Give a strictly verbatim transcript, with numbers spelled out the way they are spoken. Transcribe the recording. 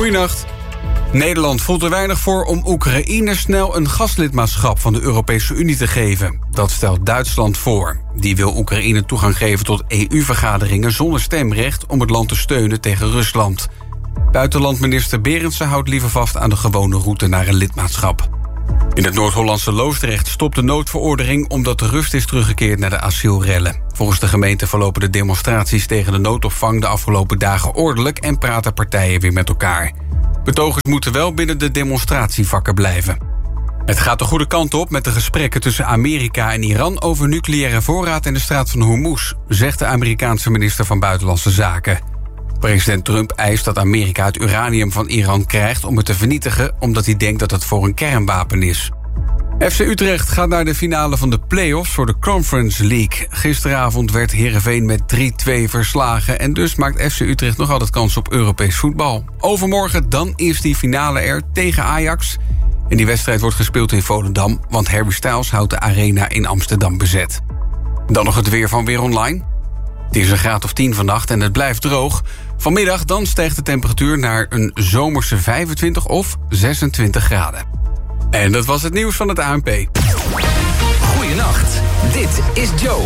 Goeienacht. Nederland voelt er weinig voor om Oekraïne snel een gaslidmaatschap van de Europese Unie te geven. Dat stelt Duitsland voor. Die wil Oekraïne toegang geven tot E U-vergaderingen zonder stemrecht om het land te steunen tegen Rusland. Buitenlandminister Berendsen houdt liever vast aan de gewone route naar een lidmaatschap. In het Noord-Hollandse Loosdrecht stopt de noodverordening omdat de rust is teruggekeerd naar de asielrellen. Volgens de gemeente verlopen de demonstraties tegen de noodopvang de afgelopen dagen ordelijk en praten partijen weer met elkaar. Betogers moeten wel binnen de demonstratievakken blijven. Het gaat de goede kant op met de gesprekken tussen Amerika en Iran over nucleaire voorraad in de straat van Hormuz, zegt de Amerikaanse minister van Buitenlandse Zaken. President Trump eist dat Amerika het uranium van Iran krijgt om het te vernietigen, omdat hij denkt dat het voor een kernwapen is. F C Utrecht gaat naar de finale van de play-offs voor de Conference League. Gisteravond werd Heerenveen met drie twee verslagen en dus maakt F C Utrecht nog altijd kans op Europees voetbal. Overmorgen dan is die finale er tegen Ajax. En die wedstrijd wordt gespeeld in Volendam, want Harry Styles houdt de arena in Amsterdam bezet. Dan nog het weer van Weer Online. Het is een graad of tien vannacht en het blijft droog. Vanmiddag dan stijgt de temperatuur naar een zomerse vijfentwintig of zesentwintig graden. En dat was het nieuws van het A N P. Goeienacht, dit is Joe.